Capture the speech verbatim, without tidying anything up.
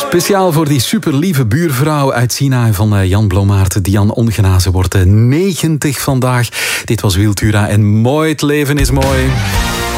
Speciaal voor die superlieve buurvrouw uit China van Jan Bloomaert. Dian Ongenazen wordt negentig vandaag. Dit was Wiltura en mooi, het leven is mooi.